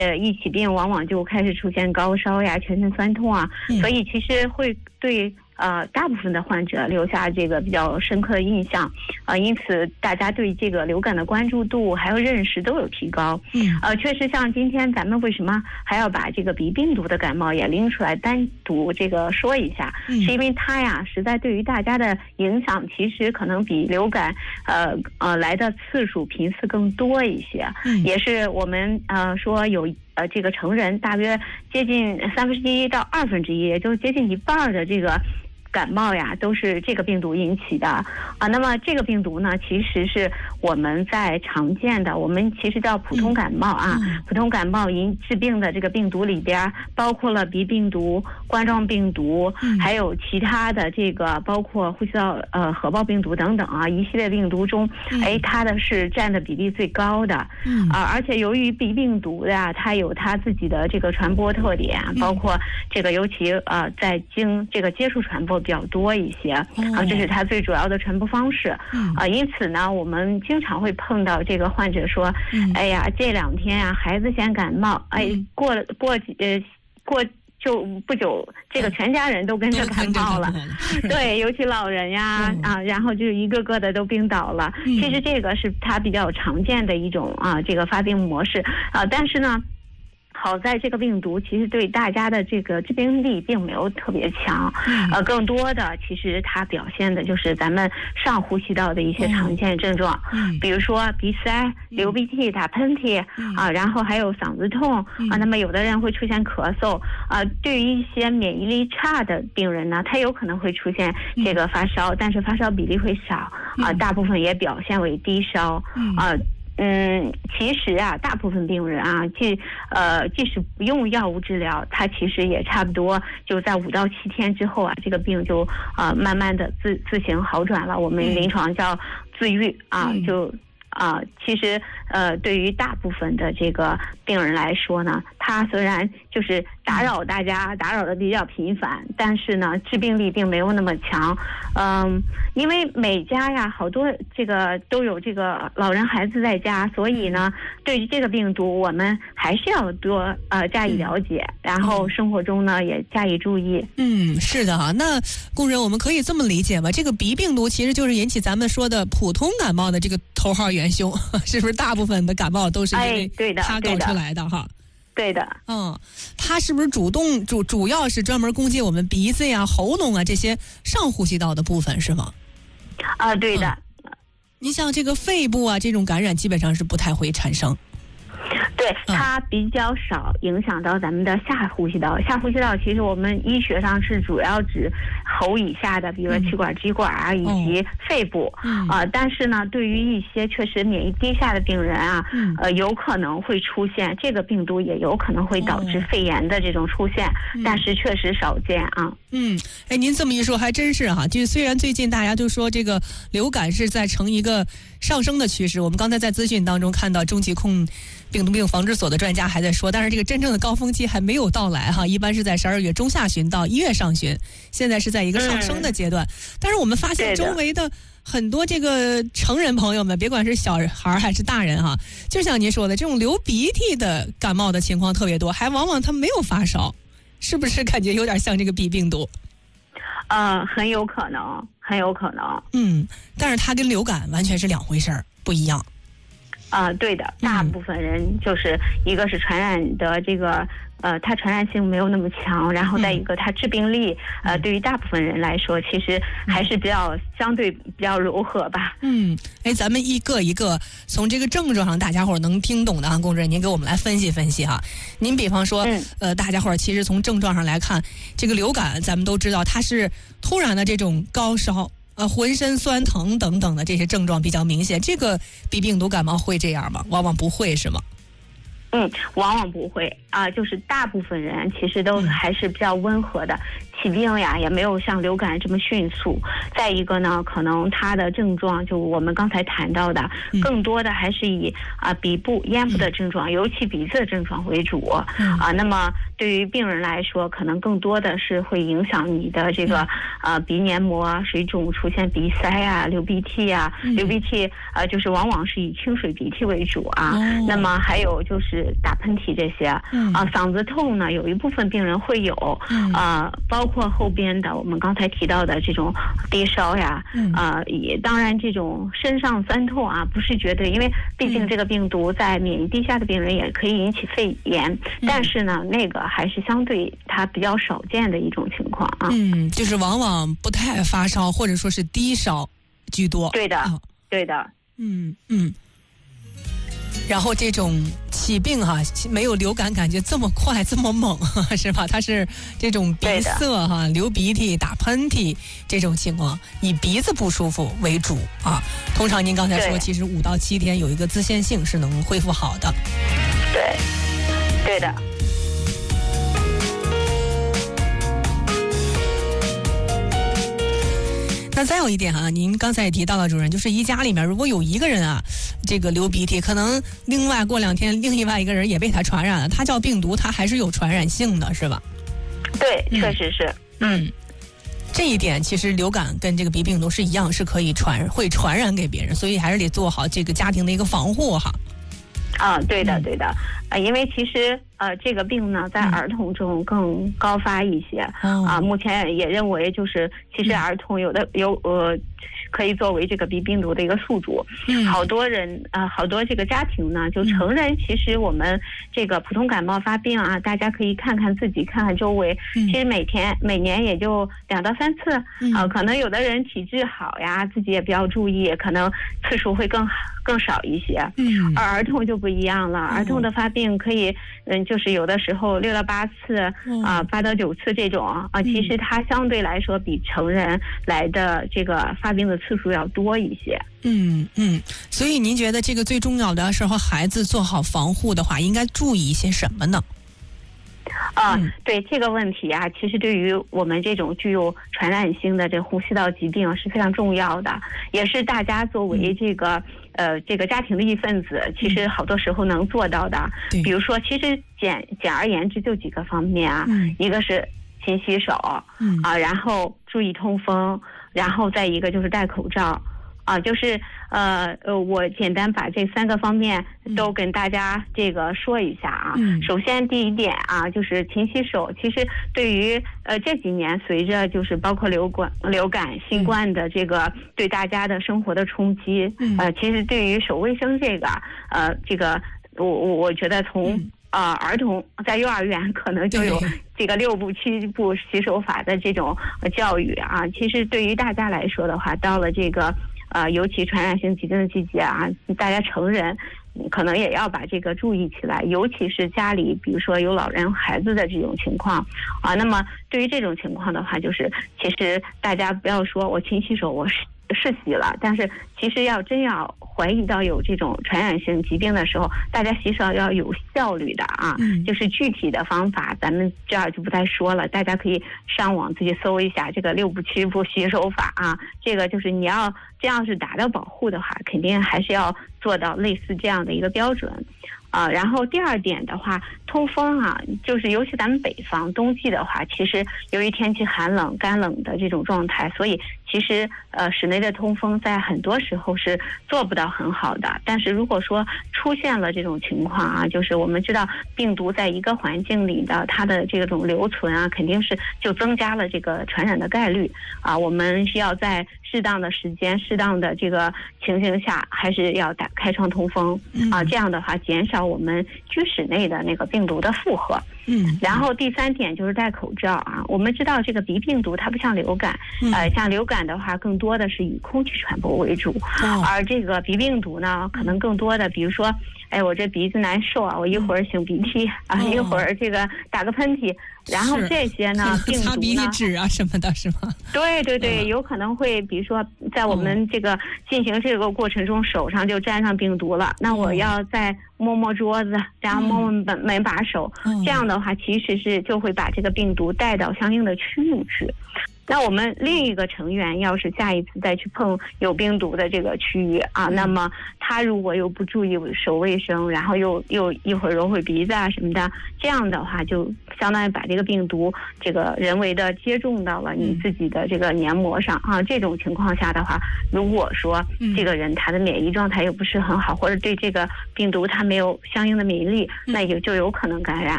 一起病往往就开始出现高烧呀、全身酸痛啊，所以其实会对大部分的患者留下这个比较深刻的印象，因此大家对这个流感的关注度还有认识都有提高。确实像今天咱们为什么还要把这个鼻病毒的感冒也拎出来单独这个说一下，是因为它呀实在对于大家的影响其实可能比流感来的次数频次更多一些，也是我们说有这个成人大约接近1/3到1/2，也就是接近一半的这个感冒呀都是这个病毒引起的啊。那么这个病毒呢，其实是我们在常见的，我们其实叫普通感冒啊。普通感冒致病的这个病毒里边，包括了鼻病毒、冠状病毒，还有其他的这个包括呼吸道核爆病毒等等啊，一系列病毒中，它的是占的比例最高的。而且由于鼻病毒呀，它有它自己的这个传播特点，包括这个尤其在经这个接触传播比较多一些啊，这是它最主要的传播方式因此呢，我们经常会碰到这个患者说，哎呀，这2天啊，孩子先感冒，过就不久，这个全家人都跟着感冒了，对，尤其老人呀然后就一个个的都病倒了。其实这个是它比较常见的一种这个发病模式但是呢，好在这个病毒其实对大家的这个致病力并没有特别强，更多的其实它表现的就是咱们上呼吸道的一些常见症状，比如说鼻塞、流鼻涕、打喷嚏然后还有嗓子痛那么有的人会出现咳嗽对于一些免疫力差的病人呢，他有可能会出现这个发烧，但是发烧比例会少大部分也表现为低烧其实大部分病人即使不用药物治疗，它其实也差不多就在5到7天之后这个病就慢慢的自行好转了。我们临床叫自愈其实对于大部分的这个病人来说呢，它虽然就是打扰大家打扰的比较频繁，但是呢致病力并没有那么强。因为每家呀好多这个都有这个老人孩子在家，所以呢对于这个病毒我们还是要多加以了解，然后生活中呢也加以注意。 是的那工人，我们可以这么理解吧，这个鼻病毒其实就是引起咱们说的普通感冒的这个头号元凶，是不是？大部分的感冒都是因为它搞出来的哈。 对的， 它是不是主要是专门攻击我们鼻子呀、喉咙这些上呼吸道的部分是吗？ 对的。 你像这个肺部这种感染基本上是不太会产生。 对，它比较少影响到咱们的下呼吸道。下呼吸道其实我们医学上是主要指喉以下的，比如说气管、支管以及肺部但是呢，对于一些确实免疫低下的病人有可能会出现这个病毒，也有可能会导致肺炎的这种出现，但是确实少见您这么一说还真是就虽然最近大家都说这个流感是在呈一个上升的趋势，我们刚才在资讯当中看到中疾控病毒病防治所的专家还在说，但是这个真正的高峰期还没有到来一般是在12月中下旬到1月上旬，现在是在一个上升的阶段。但是我们发现周围的很多这个成人朋友们，别管是小孩还是大人就像您说的，这种流鼻涕的感冒的情况特别多，还往往他没有发烧，是不是感觉有点像这个鼻病毒？ 很有可能。 但是它跟流感完全是2回事儿，不一样。 对的，大部分人就是一个是传染的这个它传染性没有那么强，然后再一个它致病力对于大部分人来说其实还是相对比较柔和吧。 咱们一个一个从这个症状上大家伙能听懂的龚主任您给我们来分析分析您比方说大家伙其实从症状上来看，这个流感咱们都知道它是突然的这种高烧浑身酸疼等等的这些症状比较明显，这个鼻病毒感冒会这样吗？往往不会是吗？ 往往不会就是大部分人其实都还是比较温和的。 起病呀也没有像流感这么迅速。再一个呢，可能它的症状就我们刚才谈到的，更多的还是以鼻部、咽部的症状，尤其鼻子的症状为主。那么对于病人来说，可能更多的是会影响你的这个鼻黏膜水肿，出现鼻塞啊、流鼻涕啊。流鼻涕就是往往是以清水鼻涕为主啊。那么还有就是打喷嚏这些。嗓子痛呢，有一部分病人会有。包括后边的我们刚才提到的这种低烧呀。也当然这种身上酸痛啊不是绝对，因为毕竟这个病毒在免疫低下的病人也可以引起肺炎。但是呢，那个还是相对它比较少见的一种情况啊。 就是往往不太发烧，或者说是低烧居多。 对的，对的。 然后这种起病没有流感感觉这么快这么猛，是吧？它是这种鼻塞流鼻涕、打喷嚏这种情况，以鼻子不舒服为主啊。通常您刚才说，其实5到7天有一个自限性是能恢复好的。 对，对的。 那再有一点您刚才也提到了，主任，就是一家里面如果有一个人这个流鼻涕，可能另外过2天另外一个人也被他传染了，它叫病毒，它还是有传染性的，是吧？ 对，确实是。 这一点其实流感跟这个鼻病毒是一样，是可以会传染给别人，所以还是得做好这个家庭的一个防护对的，对的。因为其实这个病呢，在儿童中更高发一些。目前也认为就是其实儿童有可以作为这个鼻病毒的一个宿主。好多人好多这个家庭呢，就成人其实我们这个普通感冒发病大家可以看看自己，看看周围。其实每年也就2到3次。可能有的人体质好呀，自己也比较注意，可能次数会更少一些。而儿童就不一样了，儿童的发病可以就是有的时候6到8次8到9次这种其实它相对来说比成人来的这个发病的次数要多一些。 所以您觉得这个最重要的是和孩子做好防护的话，应该注意一些什么呢？ 对这个问题其实对于我们这种具有传染性的这呼吸道疾病是非常重要的，也是大家作为这个家庭的一份子，其实好多时候能做到的。比如说，其实简而言之就几个方面一个是勤洗手然后注意通风，然后再一个就是戴口罩。就是我简单把这3个方面都跟大家这个说一下首先第一点就是勤洗手。其实对于这几年随着就是包括流感、新冠的这个对大家的生活的冲击，其实对于手卫生这个我觉得从儿童在幼儿园可能就有这个6步7步洗手法的这种教育其实对于大家来说的话，到了这个尤其传染性疾病的季节大家成人可能也要把这个注意起来，尤其是家里比如说有老人孩子的这种情况那么对于这种情况的话，就是其实大家不要说我勤洗手我是洗了，但是其实真要怀疑到有这种传染性疾病的时候，大家洗手要有效率的就是具体的方法咱们这儿就不再说了，大家可以上网自己搜一下这个6步7步洗手法这个就是你要这样是达到保护的话，肯定还是要做到类似这样的一个标准然后第二点的话，通风就是尤其咱们北方冬季的话，其实由于天气寒冷干冷的这种状态，所以其实室内的通风在很多时候是做不到很好的。但是如果说出现了这种情况就是我们知道病毒在一个环境里的它的这种留存肯定是就增加了这个传染的概率我们需要在适当的时间适当的这个情形下还是要开窗通风这样的话减少我们居室内的那个病毒的负荷。然后第3点就是戴口罩我们知道这个鼻病毒它不像流感像流感感的话，更多的是以空气传播为主，而这个鼻病毒呢，可能更多的，比如说，哎，我这鼻子难受啊，我一会儿擤鼻涕啊，一会儿这个打个喷嚏，然后这些呢，病毒呢， 擦鼻涕纸啊什么的，是吗？ 对对对，有可能会，比如说在我们这个进行这个过程中，手上就沾上病毒了，那我要再摸摸桌子，然后摸摸门把手，这样的话其实是就会把这个病毒带到相应的区域去。那我们另一个成员要是下一次再去碰有病毒的这个区域啊，那么他如果又不注意手卫生，然后又一会儿揉会鼻子啊什么的，这样的话就相当于把这个病毒这个人为的接种到了你自己的这个黏膜上啊。这种情况下的话，如果说这个人他的免疫状态又不是很好，或者对这个病毒他没有相应的免疫力，那也就有可能感染